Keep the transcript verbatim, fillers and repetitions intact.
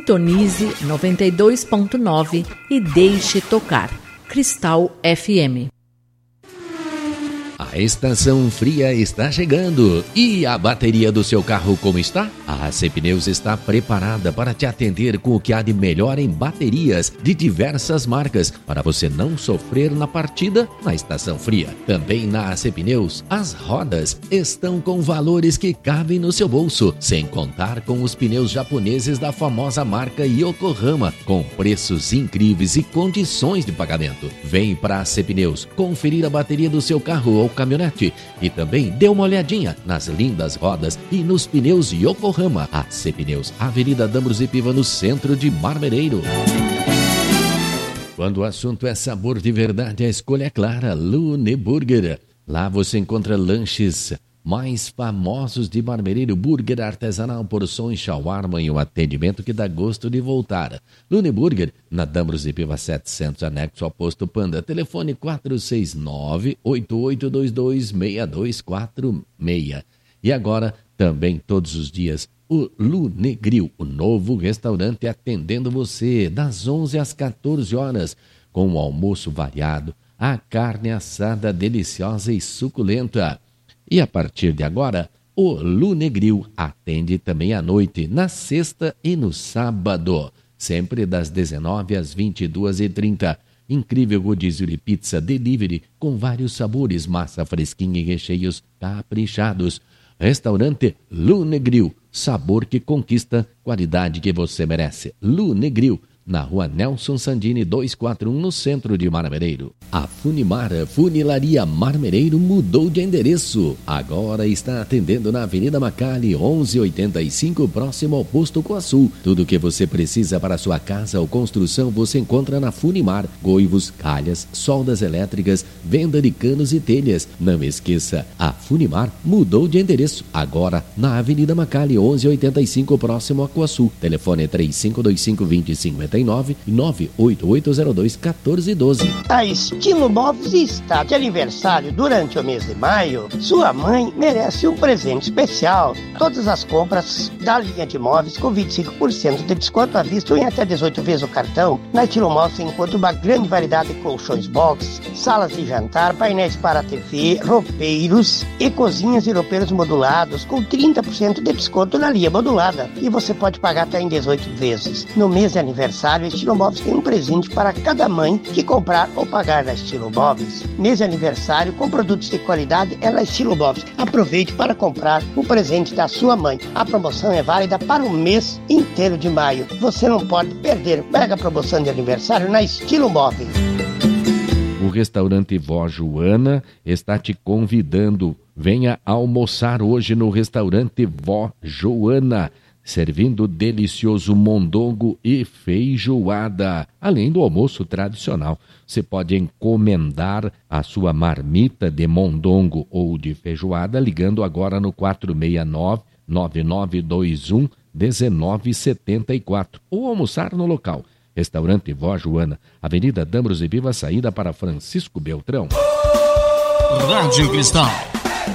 Sintonize noventa e dois ponto nove e deixe tocar. Cristal F M. A estação fria está chegando. E a bateria do seu carro como está? A A C Pneus está preparada para te atender com o que há de melhor em baterias de diversas marcas, para você não sofrer na partida na estação fria. Também na A C Pneus, as rodas estão com valores que cabem no seu bolso, sem contar com os pneus japoneses da famosa marca Yokohama, com preços incríveis e condições de pagamento. Vem para a A C Pneus conferir a bateria do seu carro ou caminhonete e também dê uma olhadinha nas lindas rodas e nos pneus Yokohama. A C Pneus, Avenida Dambros e Piva, no centro de Marmereiro. Quando o assunto é sabor de verdade, a escolha é clara, Luneburger. Lá você encontra lanches mais famosos de Marmereiro, burger artesanal, porções, shawarma e um atendimento que dá gosto de voltar. Luneburger, na Dambros e Piva setecentos, anexo ao Posto Panda. Telefone quatro seis nove, oito oito dois dois, seis dois quatro seis. E agora, também todos os dias, o Lunegril, o novo restaurante atendendo você das onze às quatorze horas, com um almoço variado, a carne assada deliciosa e suculenta. E a partir de agora, o Lunegril atende também à noite, na sexta e no sábado, sempre das dezenove às vinte e duas e trinta. Incrível rodízio de pizza delivery com vários sabores, massa fresquinha e recheios caprichados. Restaurante Lunegril, sabor que conquista, qualidade que você merece. Lunegril, na rua Nelson Sandini duzentos e quarenta e um, no centro de Marmereiro. A Funimar, Funilaria Marmereiro, mudou de endereço. Agora está atendendo na Avenida Macali, onze oitenta e cinco, próximo ao Posto Coaçu. Tudo o que você precisa para sua casa ou construção você encontra na Funimar. Goivos, calhas, soldas elétricas, venda de canos e telhas. Não esqueça, a Funimar mudou de endereço. Agora na Avenida Macali, onze oitenta e cinco, próximo a Coaçu. Telefone três cinco dois cinco, dois zero cinco nove e nove oito oito zero dois, um quatro um dois. A Estilo Móveis está de aniversário durante o mês de maio. Sua mãe merece um presente especial. Todas as compras da linha de móveis com vinte e cinco por cento de desconto à vista ou em até dezoito vezes o cartão. Na Estilo Móveis você encontra uma grande variedade de colchões box, salas de jantar, painéis para T V, roupeiros e cozinhas e roupeiros modulados com trinta por cento de desconto na linha modulada. E você pode pagar até em dezoito vezes. No mês de aniversário, a Estilo Móveis tem um presente para cada mãe que comprar ou pagar na Estilo Móveis. Mês de aniversário com produtos de qualidade é na Estilo Móveis. Aproveite para comprar o presente da sua mãe. A promoção é válida para o mês inteiro de maio. Você não pode perder. Mega promoção de aniversário na Estilo Móveis. O restaurante Vó Joana está te convidando. Venha almoçar hoje no restaurante Vó Joana, servindo delicioso mondongo e feijoada, além do almoço tradicional. Você pode encomendar a sua marmita de mondongo ou de feijoada ligando agora no quatro seis nove, nove nove dois um, um nove sete quatro ou almoçar no local. Restaurante Vó Joana, Avenida Dambros e Piva, saída para Francisco Beltrão. Rádio Cristal